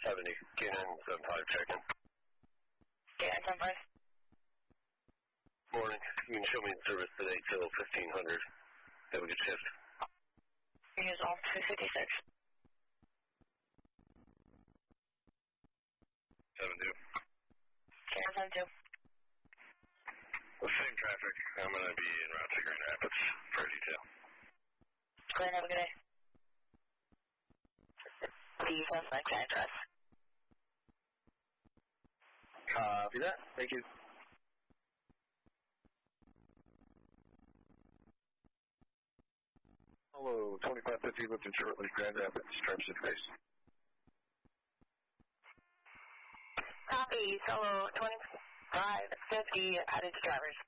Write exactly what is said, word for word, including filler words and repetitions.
seventy, K nine seven five, check-in. K nine seven five. Morning. You can show me in service today till fifteen hundred. Have a good shift. Here's all two fifty-six. seven two. K nine seven two. Well, same traffic. I'm going to be en route to Grand Rapids for a detail. Go ahead and have a good day. The suspect address. Copy that. Thank you. Hello, twenty-five fifty, looking shortly, Grand Rapids, Traverse Face. Copy, solo twenty-five fifty, added to drivers.